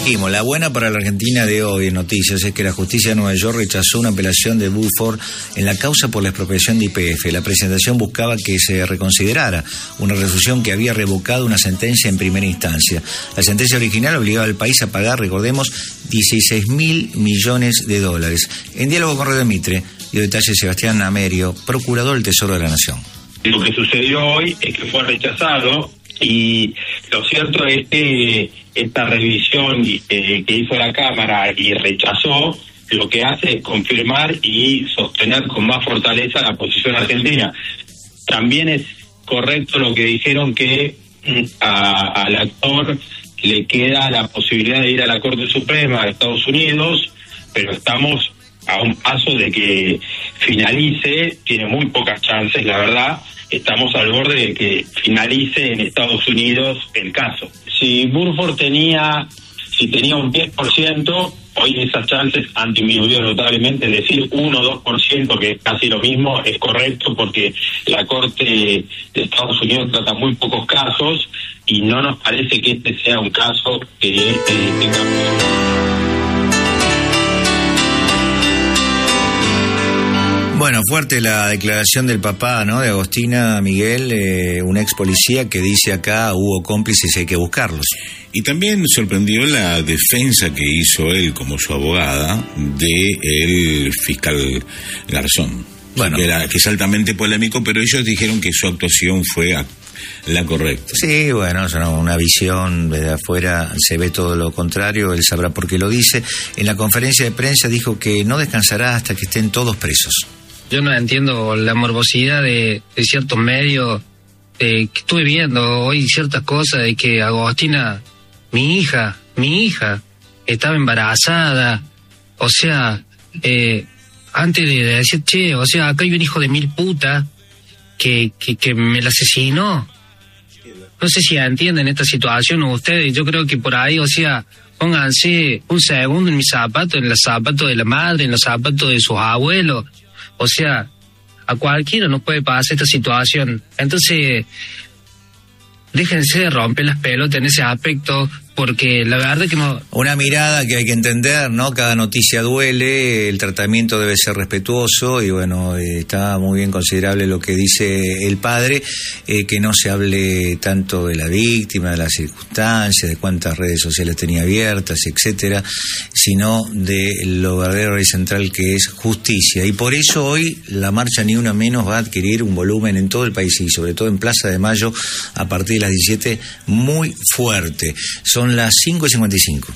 dijimos, la buena para la Argentina de hoy en noticias es que la justicia de Nueva York rechazó una apelación de Burford en la causa por la expropiación de YPF. La presentación buscaba que se reconsiderara una resolución que había revocado una sentencia en primera instancia. La sentencia original obligaba al país a pagar, recordemos, $16.000 millones. En diálogo con Radio Mitre, dio detalles Sebastián Amerio, procurador del Tesoro de la Nación. Lo que sucedió hoy es que fue rechazado, y lo cierto es que esta revisión que hizo la Cámara y rechazó, lo que hace es confirmar y sostener con más fortaleza la posición argentina. También es correcto lo que dijeron, que al actor le queda la posibilidad de ir a la Corte Suprema de Estados Unidos, pero estamos a un paso de que finalice. Tiene muy pocas chances, la verdad. Estamos al borde de que finalice en Estados Unidos el caso. Si Burford tenía un 10%, hoy esas chances han disminuido notablemente. Es decir, 1 o 2%, que es casi lo mismo, es correcto, porque la Corte de Estados Unidos trata muy pocos casos y no nos parece que este sea un caso que tenga... Bueno, fuerte la declaración del papá, ¿no?, de Agostina, Miguel, un ex policía que dice acá hubo cómplices y hay que buscarlos. Y también sorprendió la defensa que hizo él como su abogada del fiscal Garzón. Bueno, que es altamente polémico, pero ellos dijeron que su actuación fue la correcta. Sí, bueno, es una visión desde afuera, se ve todo lo contrario, él sabrá por qué lo dice. En la conferencia de prensa dijo que no descansará hasta que estén todos presos. Yo no entiendo la morbosidad de ciertos medios, que estuve viendo hoy ciertas cosas de que Agostina, mi hija, estaba embarazada. O sea, antes de decir, che, o sea, acá hay un hijo de mil puta que me la asesinó. No sé si entienden esta situación ustedes. Yo creo que por ahí, o sea, pónganse un segundo en mis zapatos, en los zapatos de la madre, en los zapatos de sus abuelos. O sea, a cualquiera nos puede pasar esta situación. Entonces, déjense de romper las pelotas en ese aspecto, porque la verdad que no... Una mirada que hay que entender, ¿no? Cada noticia duele, el tratamiento debe ser respetuoso y bueno, está muy bien considerable lo que dice el padre, que no se hable tanto de la víctima, de las circunstancias, de cuántas redes sociales tenía abiertas, etcétera, sino de lo verdadero y central que es justicia. Y por eso hoy la marcha Ni Una Menos va a adquirir un volumen en todo el país y sobre todo en Plaza de Mayo a partir de las 17 muy fuerte. Son las 5:55.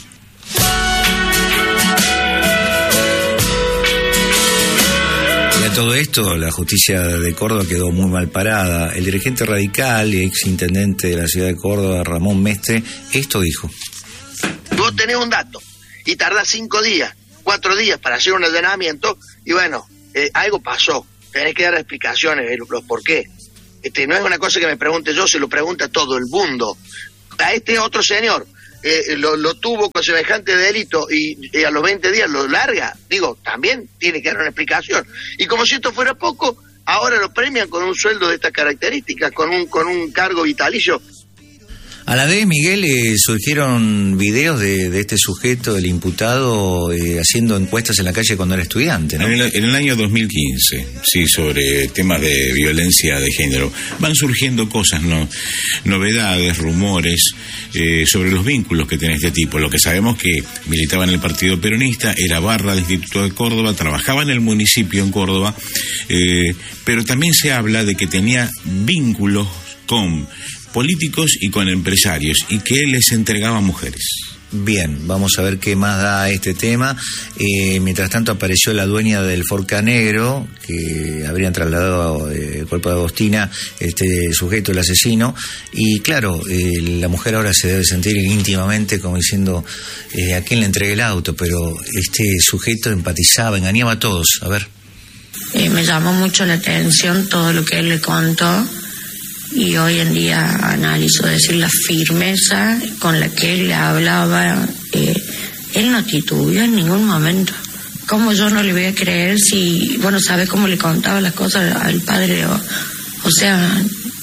Y a todo esto, la justicia de Córdoba quedó muy mal parada. El dirigente radical y ex intendente de la ciudad de Córdoba, Ramón Mestre, esto dijo. Vos tenés un dato y tardás 5 días, 4 días para hacer un allanamiento y bueno, algo pasó. Tenés que dar explicaciones, los por qué. No es una cosa que me pregunte yo, se lo pregunta todo el mundo. A este otro señor lo tuvo con semejante delito y a los 20 días lo larga, digo, también tiene que dar una explicación. Y como si esto fuera poco, ahora lo premian con un sueldo de estas características, con un cargo vitalicio. A la vez, Miguel, surgieron videos de este sujeto, el imputado, haciendo encuestas en la calle cuando era estudiante, ¿no? En el año 2015, sí, sobre temas de violencia de género. Van surgiendo cosas, ¿no? Novedades, rumores, sobre los vínculos que tiene este tipo. Lo que sabemos que militaba en el Partido Peronista, era barra del Instituto de Córdoba, trabajaba en el municipio en Córdoba, pero también se habla de que tenía vínculos con políticos y con empresarios y que les entregaba mujeres. Bien, vamos a ver qué más da este tema. Mientras tanto apareció la dueña del Forca Negro, que habrían trasladado el cuerpo de Agostina, este sujeto, el asesino, y claro, la mujer ahora se debe sentir íntimamente como diciendo, ¿a quién le entregué el auto? Pero este sujeto empatizaba, engañaba a todos. A ver. Me llamó mucho la atención todo lo que él le contó. Y hoy en día analizo decir la firmeza con la que él le hablaba. Él no titubeó en ningún momento. ¿Cómo yo no le voy a creer si, bueno, sabe cómo le contaba las cosas al padre? O sea,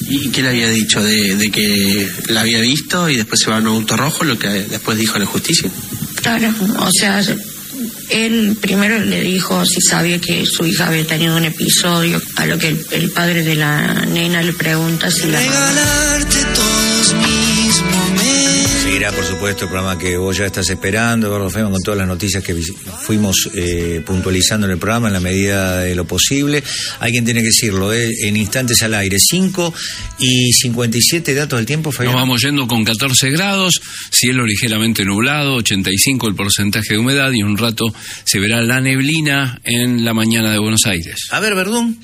¿Y qué le había dicho? ¿De que la había visto y después se va a un auto rojo, lo que después dijo la justicia? Claro, o sea, él primero le dijo si sabía que su hija había tenido un episodio, a lo que el padre de la nena le pregunta si la regalarte todos mis momentos. Seguirá, por supuesto, el programa que vos ya estás esperando, Eduardo Feynman, con todas las noticias que fuimos puntualizando en el programa en la medida de lo posible. Alguien tiene que decirlo, en instantes al aire. 5:57 datos del tiempo, Fabián. Nos vamos yendo con 14 grados, cielo ligeramente nublado, 85 el porcentaje de humedad, y en un rato se verá la neblina en la mañana de Buenos Aires. A ver, Verdún.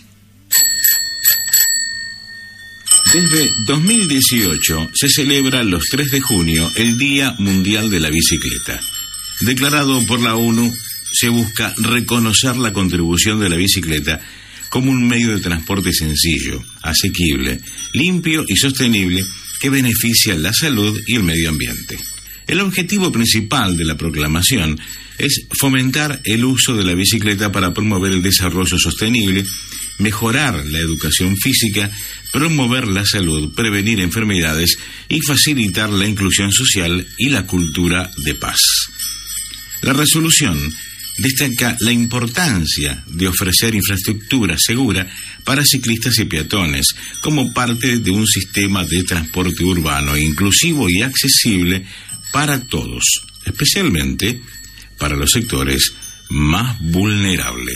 Desde 2018 se celebra los 3 de junio el Día Mundial de la Bicicleta. Declarado por la ONU, se busca reconocer la contribución de la bicicleta como un medio de transporte sencillo, asequible, limpio y sostenible que beneficia la salud y el medio ambiente. El objetivo principal de la proclamación es fomentar el uso de la bicicleta para promover el desarrollo sostenible, mejorar la educación física, promover la salud, prevenir enfermedades y facilitar la inclusión social y la cultura de paz. La resolución destaca la importancia de ofrecer infraestructura segura para ciclistas y peatones como parte de un sistema de transporte urbano inclusivo y accesible para todos, especialmente para los sectores más vulnerables.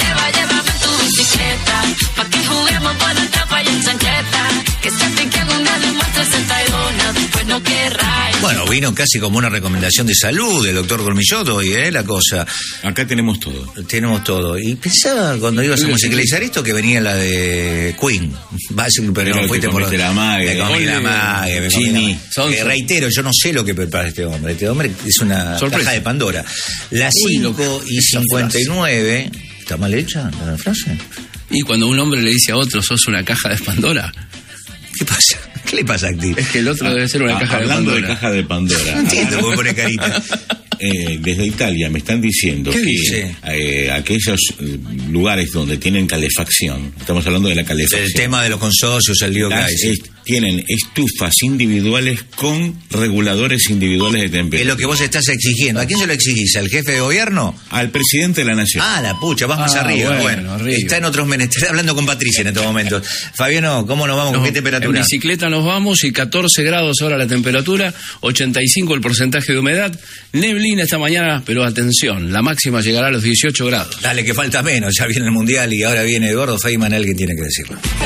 Pa' que juguemos por la tapa y en chancleta, que sienten que alguna vez más 61, después no querrá. Bueno, vino casi como una recomendación de salud del doctor Dormillot hoy, la cosa. Acá tenemos todo. Tenemos todo. Y pensaba cuando ibas a musicalizar esto que venía la de Queen. Pero no fuiste por la mague. Me comí la mague. Chini. Reitero, yo no sé lo que prepara este hombre. Este hombre es una caja de Pandora. Las 5:59... ¿Está mal hecha la frase? Y cuando un hombre le dice a otro, sos una caja de Pandora. ¿Qué pasa? ¿Qué le pasa a ti? Es que el otro debe ser una caja de Pandora. Hablando de caja de Pandora. No entiendo cómo pone carita. Desde Italia me están diciendo que aquellos lugares donde tienen calefacción, estamos hablando de la calefacción. El tema de los consorcios, el lío que hay. Tienen estufas individuales con reguladores individuales de temperatura. Es lo que vos estás exigiendo. ¿A quién se lo exigís? ¿Al jefe de gobierno? Al presidente de la nación. Ah, la pucha, vas más arriba. Bueno, está en otros menesteres. Estoy hablando con Patricia en estos momentos. Fabiano, ¿cómo nos vamos? ¿Con qué temperatura? En bicicleta nos vamos y 14 grados ahora la temperatura, 85 el porcentaje de humedad, neblina esta mañana, pero atención, la máxima llegará a los 18 grados. Dale, que falta menos. Ya viene el Mundial y ahora viene Eduardo Feynman, alguien tiene que decirlo.